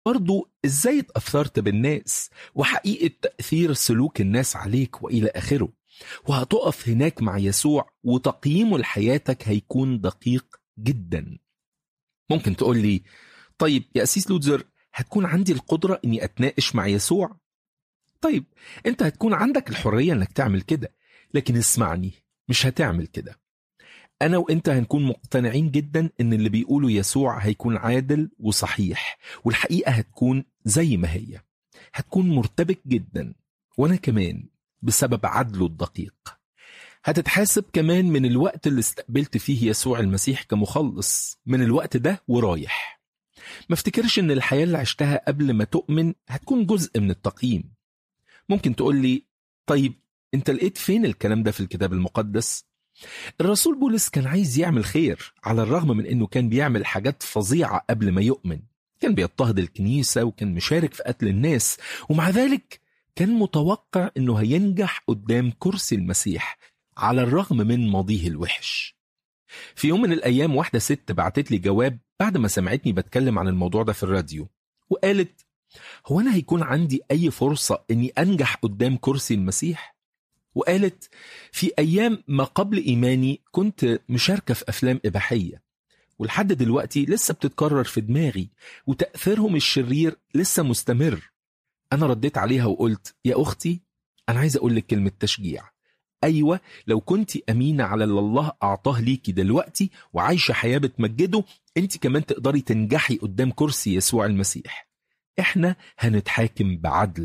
برضو إزاي اتأثرت بالناس وحقيقة تأثير سلوك الناس عليك وإلى آخره. وهتقف هناك مع يسوع وتقييمه لحياتك هيكون دقيق جدا. ممكن تقول لي طيب يا أسيس لوتزر، هتكون عندي القدرة إني أتناقش مع يسوع؟ طيب أنت هتكون عندك الحرية إنك تعمل كده، لكن اسمعني، مش هتعمل كده. أنا وإنت هنكون مقتنعين جدا إن اللي بيقوله يسوع هيكون عادل وصحيح، والحقيقة هتكون زي ما هي، هتكون مرتبك جدا. وأنا كمان بسبب عدله الدقيق هتتحاسب كمان من الوقت اللي استقبلت فيه يسوع المسيح كمخلص، من الوقت ده ورايح. ما افتكرش إن الحياة اللي عشتها قبل ما تؤمن هتكون جزء من التقييم. ممكن تقول لي طيب أنت لقيت فين الكلام ده في الكتاب المقدس؟ الرسول بولس كان عايز يعمل خير على الرغم من أنه كان بيعمل حاجات فظيعة قبل ما يؤمن. كان بيضطهد الكنيسة وكان مشارك في قتل الناس، ومع ذلك كان متوقع أنه هينجح قدام كرسي المسيح على الرغم من ماضيه الوحش. في يوم من الأيام واحدة ست بعتت لي جواب بعد ما سمعتني بتكلم عن الموضوع ده في الراديو، وقالت هو أنا هيكون عندي أي فرصة أني أنجح قدام كرسي المسيح؟ وقالت في أيام ما قبل إيماني كنت مشاركة في أفلام إباحية، ولحد دلوقتي لسه بتتكرر في دماغي وتأثيرهم الشرير لسه مستمر. أنا رديت عليها وقلت يا أختي، أنا عايز أقول لك كلمة تشجيع. أيوة، لو كنت أمينة على اللي الله أعطاه ليكي دلوقتي وعايشة حياة بتمجده، أنت كمان تقدري تنجحي قدام كرسي يسوع المسيح. إحنا هنتحاكم بعدل،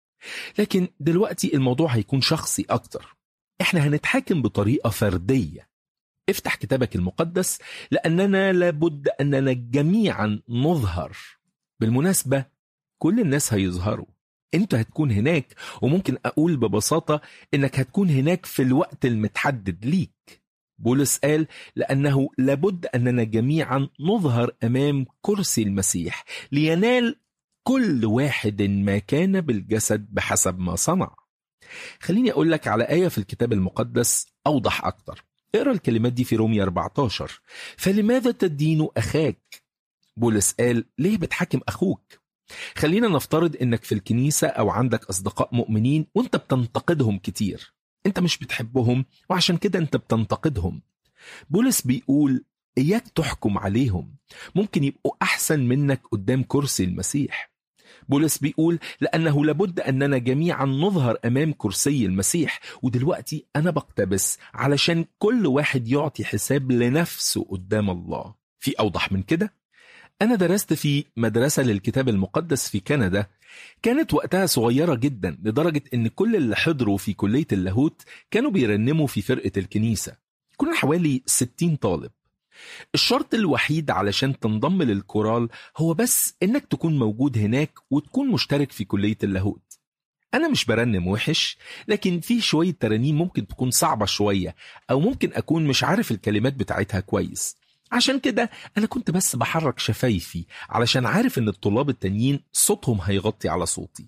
لكن دلوقتي الموضوع هيكون شخصي أكتر. إحنا هنتحاكم بطريقة فردية. افتح كتابك المقدس، لأننا لابد أننا جميعا نظهر. بالمناسبة كل الناس هيظهروا، انت هتكون هناك، وممكن أقول ببساطة إنك هتكون هناك في الوقت المتحدد ليك. بولس قال لأنه لابد أننا جميعا نظهر أمام كرسي المسيح لينال كل واحد ما كان بالجسد بحسب ما صنع. خليني أقول لك على آية في الكتاب المقدس أوضح أكتر. اقرأ الكلمات دي في رومية 14. فلماذا تدين أخاك؟ بولس قال ليه بتحاكم أخوك؟ خلينا نفترض إنك في الكنيسة أو عندك أصدقاء مؤمنين وانت بتنتقدهم كتير. انت مش بتحبهم وعشان كده انت بتنتقدهم. بولس بيقول إياك تحكم عليهم، ممكن يبقوا أحسن منك قدام كرسي المسيح. بولس بيقول لأنه لابد أننا جميعا نظهر أمام كرسي المسيح، ودلوقتي أنا بقتبس علشان كل واحد يعطي حساب لنفسه قدام الله. في أوضح من كده؟ أنا درست في مدرسة للكتاب المقدس في كندا، كانت وقتها صغيرة جدا لدرجة أن كل اللي حضروا في كلية اللاهوت كانوا بيرنموا في فرقة الكنيسة. كنا حوالي 60 طالب. الشرط الوحيد علشان تنضم للكورال هو بس انك تكون موجود هناك وتكون مشترك في كلية اللاهوت. انا مش برنم وحش، لكن في شوية ترانيم ممكن تكون صعبة شوية، او ممكن اكون مش عارف الكلمات بتاعتها كويس. عشان كده انا كنت بس بحرك شفايفي علشان عارف ان الطلاب التانيين صوتهم هيغطي على صوتي.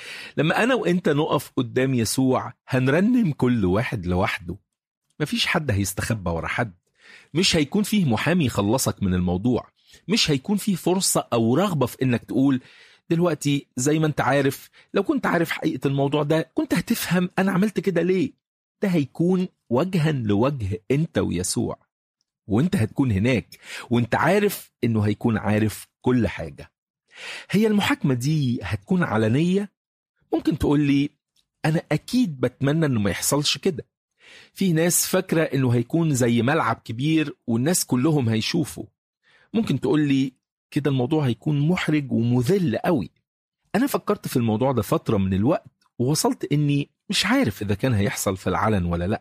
لما انا وانت نقف قدام يسوع هنرنم كل واحد لوحده، مفيش حد هيستخبى ورا حد، مش هيكون فيه محامي يخلصك من الموضوع، مش هيكون فيه فرصة أو رغبة في إنك تقول دلوقتي زي ما أنت عارف، لو كنت عارف حقيقة الموضوع ده كنت هتفهم أنا عملت كده ليه. ده هيكون وجها لوجه أنت ويسوع، وأنت هتكون هناك وأنت عارف إنه هيكون عارف كل حاجة. هي المحاكمة دي هتكون علنية؟ ممكن تقول لي أنا أكيد بتمنى إنه ما يحصلش كده. في ناس فاكرة إنه هيكون زي ملعب كبير والناس كلهم هيشوفوا. ممكن تقول لي كده الموضوع هيكون محرج ومذل قوي. أنا فكرت في الموضوع ده فترة من الوقت ووصلت إني مش عارف إذا كان هيحصل في العلن ولا لأ.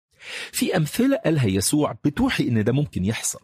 في أمثلة قالها يسوع بتوحي إن ده ممكن يحصل.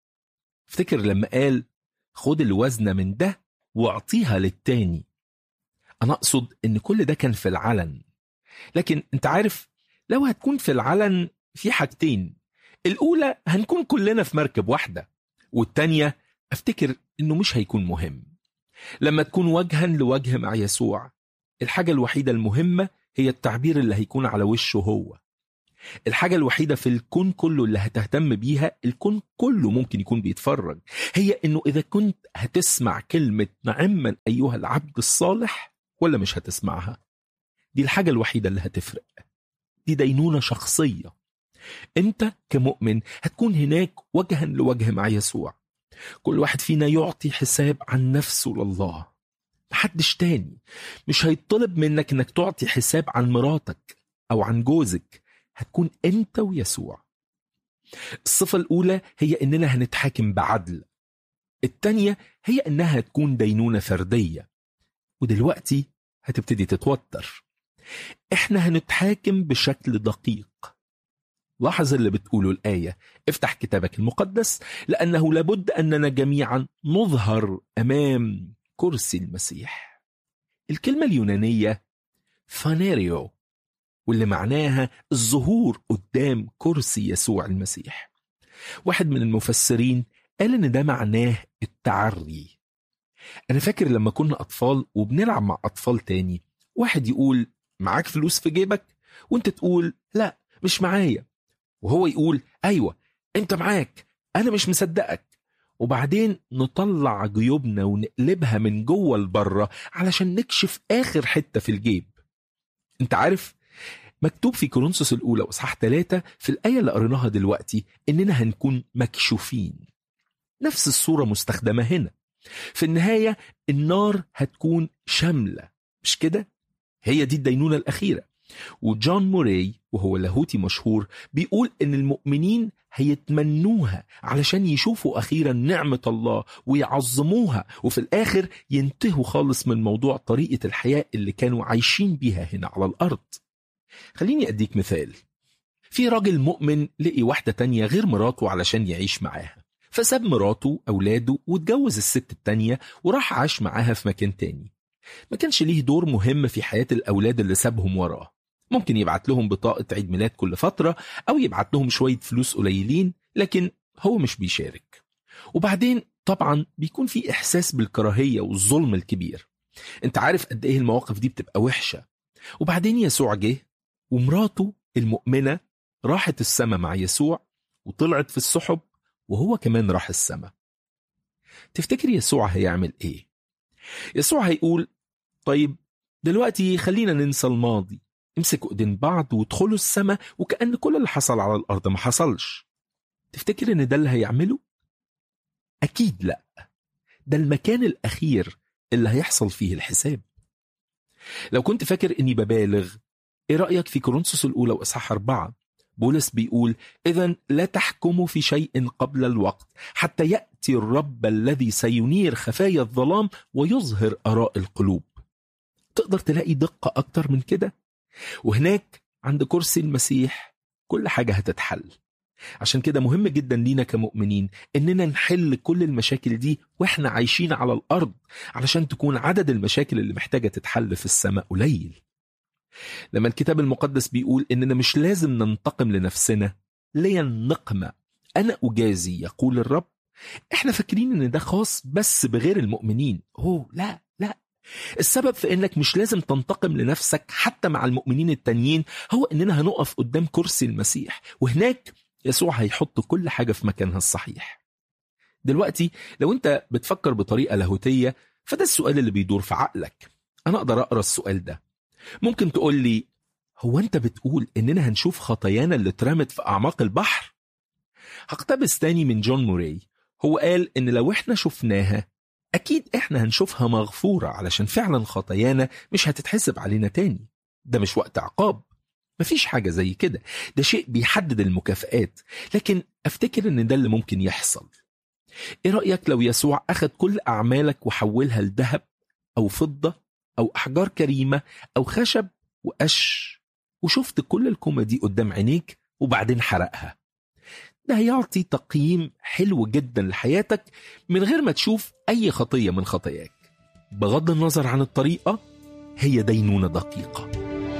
افتكر لما قال خد الوزنة من ده واعطيها للتاني. أنا أقصد إن كل ده كان في العلن، لكن أنت عارف لو هتكون في العلن في حاجتين. الأولى هنكون كلنا في مركب واحدة، والتانية أفتكر إنه مش هيكون مهم. لما تكون وجها لوجه مع يسوع، الحاجة الوحيدة المهمة هي التعبير اللي هيكون على وشه هو. الحاجة الوحيدة في الكون كله اللي هتهتم بيها، الكون كله ممكن يكون بيتفرج، هي إنه إذا كنت هتسمع كلمة نعما أيها العبد الصالح ولا مش هتسمعها. دي الحاجة الوحيدة اللي هتفرق. دي دينونة شخصية. أنت كمؤمن هتكون هناك وجها لوجه مع يسوع. كل واحد فينا يعطي حساب عن نفسه لله، محدش تاني. مش هيطلب منك إنك تعطي حساب عن مراتك أو عن جوزك، هتكون أنت ويسوع. الصفة الأولى هي إننا هنتحاكم بعدل. التانية هي إنها هتكون دينونة فردية، ودلوقتي هتبتدي تتوتر. إحنا هنتحاكم بشكل دقيق. لاحظ اللي بتقوله الآية: افتح كتابك المقدس لأنه لابد أننا جميعا نظهر أمام كرسي المسيح. الكلمة اليونانية فانيريو، واللي معناها الظهور قدام كرسي يسوع المسيح. واحد من المفسرين قال إن ده معناه التعري. أنا فاكر لما كنا أطفال وبنلعب مع أطفال تاني، واحد يقول معاك فلوس في جيبك، وانت تقول لا مش معايا، وهو يقول أيوة انت معاك، أنا مش مصدقك. وبعدين نطلع جيوبنا ونقلبها من جوه لبره علشان نكشف آخر حتة في الجيب. انت عارف مكتوب في كورنثوس الأولى وإصحاح 3 في الآية اللي قريناها دلوقتي إننا هنكون مكشوفين. نفس الصورة مستخدمة هنا. في النهاية النار هتكون شاملة، مش كده؟ هي دي الدينونة الأخيرة. وجون موراي وهو لاهوتي مشهور بيقول إن المؤمنين هيتمنوها علشان يشوفوا أخيرا نعمة الله ويعظموها، وفي الآخر ينتهوا خالص من موضوع طريقة الحياة اللي كانوا عايشين بيها هنا على الأرض. خليني أديك مثال. في راجل مؤمن لقي واحدة تانية غير مراته علشان يعيش معاها، فساب مراته أولاده واتجوز الست التانية وراح عاش معاها في مكان تاني. ما كانش ليه دور مهم في حياة الأولاد اللي سابهم وراه. ممكن يبعت لهم بطاقة عيد ميلاد كل فترة أو يبعت لهم شوية فلوس قليلين، لكن هو مش بيشارك. وبعدين طبعا بيكون في إحساس بالكراهية والظلم الكبير. انت عارف قد ايه المواقف دي بتبقى وحشة. وبعدين يسوع جه ومراته المؤمنة راحت السماء مع يسوع وطلعت في السحب، وهو كمان راح السماء. تفتكر يسوع هيعمل ايه؟ يسوع هيقول طيب دلوقتي خلينا ننسى الماضي، امسكوا ايدين بعض وادخلوا السماء وكأن كل اللي حصل على الأرض ما حصلش. تفتكر ان ده اللي هيعمله؟ أكيد لا. ده المكان الأخير اللي هيحصل فيه الحساب. لو كنت فاكر اني ببالغ، ايه رأيك في كورنثوس الأولى وإصحاح 4؟ بولس بيقول إذن لا تحكموا في شيء قبل الوقت حتى يأتي الرب الذي سينير خفايا الظلام ويظهر آراء القلوب. تقدر تلاقي دقة أكتر من كده؟ وهناك عند كرسي المسيح كل حاجة هتتحل. عشان كده مهم جدا لينا كمؤمنين إننا نحل كل المشاكل دي وإحنا عايشين على الأرض، علشان تكون عدد المشاكل اللي محتاجة تتحل في السماء قليل. لما الكتاب المقدس بيقول إننا مش لازم ننتقم لنفسنا، ليا النقمة أنا أجازي يقول الرب، إحنا فاكرين إن ده خاص بس بغير المؤمنين. لا، السبب في إنك مش لازم تنتقم لنفسك حتى مع المؤمنين التانيين هو إننا هنقف قدام كرسي المسيح، وهناك يسوع هيحط كل حاجة في مكانها الصحيح. دلوقتي لو أنت بتفكر بطريقة لاهوتية، فده السؤال اللي بيدور في عقلك. أنا أقدر أقرأ السؤال ده. ممكن تقول لي هو أنت بتقول إننا هنشوف خطايانا اللي اترمت في أعماق البحر؟ هقتبس تاني من جون موراي. هو قال إن لو إحنا شفناها أكيد إحنا هنشوفها مغفورة، علشان فعلا خطايانا مش هتتحسب علينا تاني. ده مش وقت عقاب، مفيش حاجة زي كده. ده شيء بيحدد المكافآت، لكن أفتكر إن ده اللي ممكن يحصل. إيه رأيك لو يسوع أخذ كل أعمالك وحولها لذهب أو فضة أو أحجار كريمة أو خشب وقش، وشفت كل الكومة دي قدام عينيك وبعدين حرقها؟ ده هيعطي تقييم حلو جدا لحياتك من غير ما تشوف أي خطية من خطاياك. بغض النظر عن الطريقة، هي دينونة دقيقة.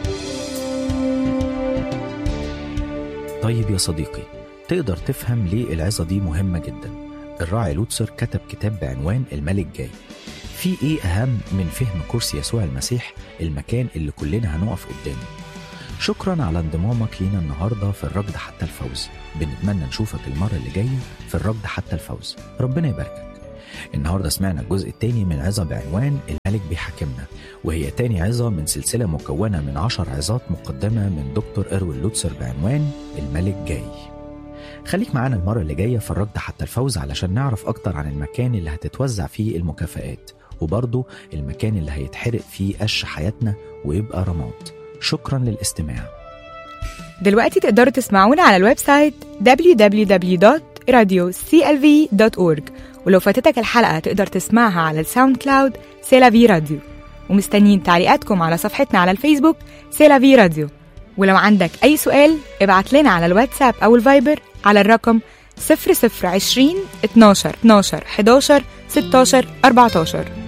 طيب يا صديقي، تقدر تفهم ليه العظة دي مهمة جدا. الراعي لوتسر كتب كتاب بعنوان الملك جاي. في ايه أهم من فهم كرسي يسوع المسيح، المكان اللي كلنا هنقف قدامه؟ شكرا على انضمامك لينا النهاردة في الركض حتى الفوز. بنتمنى نشوفك المرة اللي جاية في الركض حتى الفوز. ربنا يباركك. النهاردة سمعنا الجزء الثاني من عظة بعنوان الملك بيحاكمنا، وهي تاني عظة من سلسلة مكونة من 10 عظات مقدمة من دكتور إروين لوتسر بعنوان الملك جاي. خليك معانا المرة اللي جاية في الركض حتى الفوز علشان نعرف أكتر عن المكان اللي هتتوزع فيه المكافآت، وبرضه المكان اللي هيتحرق فيه قش حياتنا ويبقى رماد. شكرا للاستماع. دلوقتي تقدروا تسمعونا على الويب سايت www.radioclv.org، ولو فاتتك الحلقة تقدر تسمعها على الساوند كلاود سيلافي راديو. ومستنيين تعليقاتكم على صفحتنا على الفيسبوك سيلافي راديو. ولو عندك أي سؤال ابعت لنا على الواتساب أو الفايبر على الرقم 0020 12 12 11 16 14.